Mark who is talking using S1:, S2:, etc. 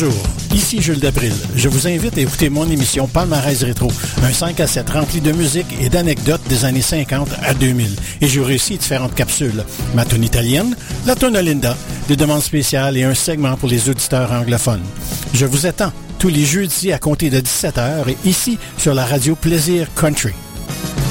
S1: Bonjour, ici Jules Dabril. Je vous invite à écouter mon émission Palmarès Rétro, un 5 à 7 rempli de musique et d'anecdotes des années 50 à 2000. Et j'aurai aussi différentes capsules. Ma tune italienne, la tune Linda, des demandes spéciales et un segment pour les auditeurs anglophones. Je vous attends tous les jeudis à compter de 17h et ici sur la radio Plaisir Country.